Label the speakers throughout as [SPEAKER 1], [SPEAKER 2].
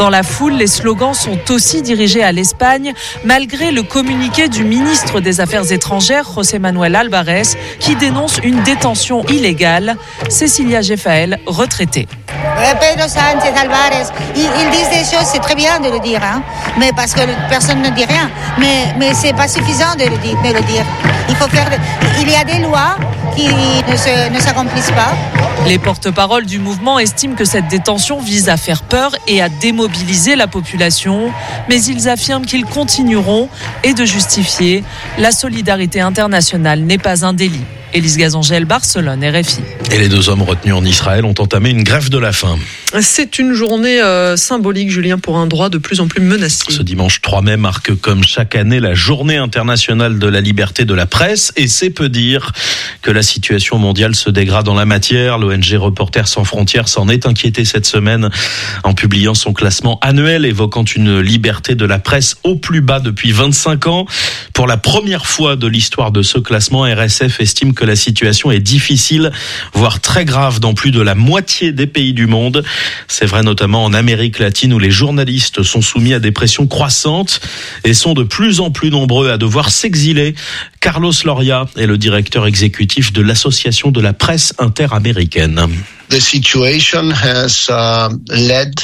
[SPEAKER 1] Dans la foule, les slogans sont aussi dirigés à l'Espagne, malgré le communiqué du ministre des Affaires étrangères, José Manuel Álvarez, qui dénonce une détention illégale. Cécilia Geffael, retraitée.
[SPEAKER 2] Pedro Sánchez, Álvarez, ils disent des choses, c'est très bien de le dire, mais parce que personne ne dit rien. Mais c'est pas suffisant de le dire. Il y a des lois qui ne s'accomplissent pas.
[SPEAKER 1] Les porte-paroles du mouvement estiment que cette détention vise à faire peur et à démobiliser la population, mais ils affirment qu'ils continueront et de justifier. La solidarité internationale n'est pas un délit. Élise Gazangel, Barcelone, RFI.
[SPEAKER 3] Et les deux hommes retenus en Israël ont entamé une grève de la faim.
[SPEAKER 4] C'est une journée symbolique, Julien, pour un droit de plus en plus menacé.
[SPEAKER 3] Ce dimanche 3 mai marque comme chaque année la journée internationale de la liberté de la presse. Et c'est peu dire que la situation mondiale se dégrade en la matière. L'ONG Reporters sans frontières s'en est inquiété cette semaine en publiant son classement annuel évoquant une liberté de la presse au plus bas depuis 25 ans. Pour la première fois de l'histoire de ce classement, RSF estime que la situation est difficile, voire très grave dans plus de la moitié des pays du monde. C'est vrai notamment en Amérique latine où les journalistes sont soumis à des pressions croissantes et sont de plus en plus nombreux à devoir s'exiler. Carlos Loria est le directeur exécutif de l'Association de la presse interaméricaine.
[SPEAKER 5] The situation has led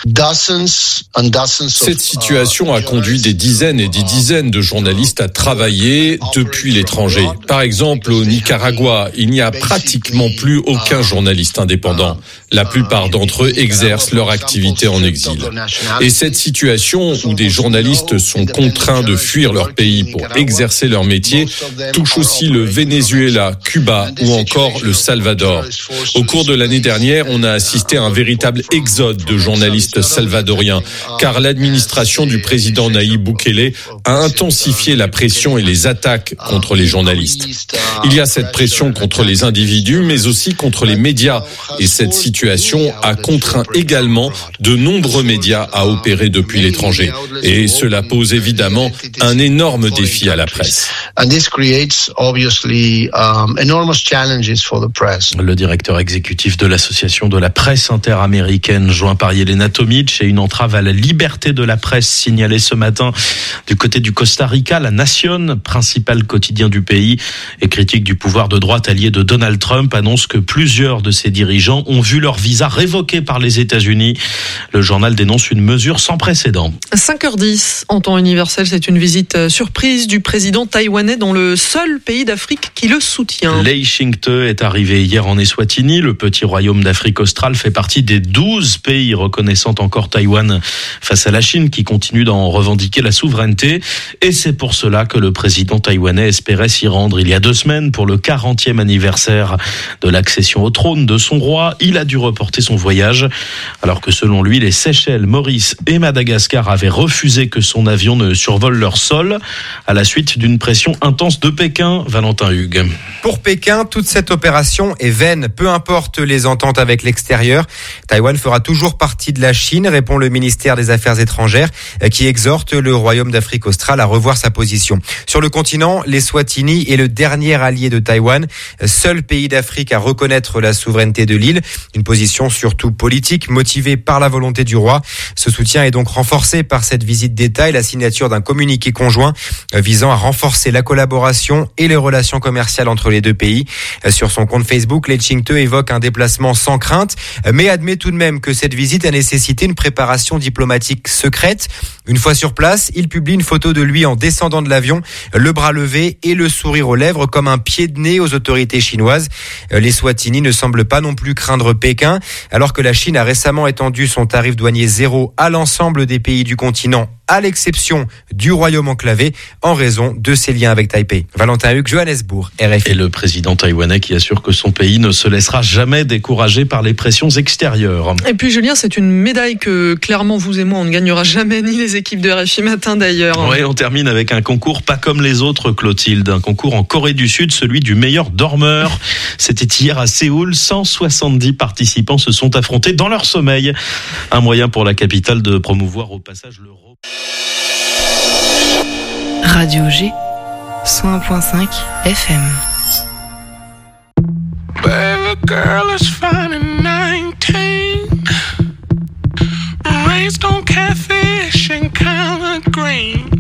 [SPEAKER 6] Cette situation a conduit des dizaines et des dizaines de journalistes à travailler depuis l'étranger. Par exemple, au Nicaragua, il n'y a pratiquement plus aucun journaliste indépendant. La plupart d'entre eux exercent leur activité en exil. Et cette situation où des journalistes sont contraints de fuir leur pays pour exercer leur métier touche aussi le Venezuela, Cuba ou encore le Salvador. Au cours de l'année dernière, on a assisté à un véritable exode de journalistes salvadoriens, car l'administration du président Nayib Bukele a intensifié la pression et les attaques contre les journalistes. Il y a cette pression contre les individus, mais aussi contre les médias. Et cette situation a contraint également de nombreux médias à opérer depuis l'étranger. Et cela pose évidemment un énorme défi à la presse.
[SPEAKER 3] Le directeur exécutif de l'Association de la presse interaméricaine, joint par Yelena Tomic, et une entrave à la liberté de la presse signalée ce matin du côté du Costa Rica. La Nación, principal quotidien du pays et critique du pouvoir de droite allié de Donald Trump, annonce que plusieurs de ses dirigeants ont vu leur visa révoqué par les États-Unis. Le journal dénonce une mesure sans précédent.
[SPEAKER 4] 5h10 en temps universel, c'est une visite surprise du président taïwanais dans le seul pays d'Afrique qui le soutient.
[SPEAKER 3] Lei Ching-te est arrivé hier en Eswatini. Le petit royaume d'Afrique australe fait partie des 12 pays reconnaissant encore Taïwan face à la Chine qui continue d'en revendiquer la souveraineté. Et c'est pour cela que le président taïwanais espérait s'y rendre il y a 2 semaines pour le 40e anniversaire de l'accession au trône de son roi. Il a dû reporter son voyage alors que selon lui, les Seychelles, Maurice et Madagascar avaient refusé que son avion ne survole leur sol à la suite d'une pression intense de Pékin. Valentin Hugues.
[SPEAKER 7] Pour Pékin, toute cette opération est vaine. Peu importe les ententes avec l'extérieur, Taïwan fera toujours partie de la Chine, répond le ministère des Affaires étrangères, qui exhorte le Royaume d'Afrique australe à revoir sa position. Sur le continent, l'Eswatini est le dernier allié de Taïwan, seul pays d'Afrique à reconnaître la souveraineté de l'île. Une position surtout politique, motivée par la volonté du roi. Ce soutien est donc renforcé par cette visite d'État et la signature d'un communiqué conjoint visant à renforcer la collaboration et les relations commerciales entre les deux pays. Sur son compte Facebook, Lei Ching-te évoque un déplacement sans crainte, mais admet tout de même que cette visite a nécessité une préparation diplomatique secrète. Une fois sur place, il publie une photo de lui en descendant de l'avion, le bras levé et le sourire aux lèvres comme un pied de nez aux autorités chinoises. Les Eswatini ne semblent pas non plus craindre Pékin, alors que la Chine a récemment étendu son tarif douanier zéro à l'ensemble des pays du continent, à l'exception du royaume enclavé, en raison de ses liens avec Taipei. Valentin Hugues, Johannesburg, RFI.
[SPEAKER 3] Et le président taïwanais qui assure que son pays ne se laissera jamais décourager par les pressions extérieures.
[SPEAKER 4] Et puis Julien, c'est une médaille que clairement vous et moi on ne gagnera jamais, ni les équipes de RFI Matin d'ailleurs.
[SPEAKER 3] Oui, on termine avec un concours pas comme les autres, Clotilde. Un concours en Corée du Sud, celui du meilleur dormeur. C'était hier à Séoul. 170 participants se sont affrontés dans leur sommeil. Un moyen pour la capitale de promouvoir au passage l'euro.
[SPEAKER 8] Radio G, 101.5 FM.
[SPEAKER 9] Baby girl is fine and 19. raised on catfish and collard greens.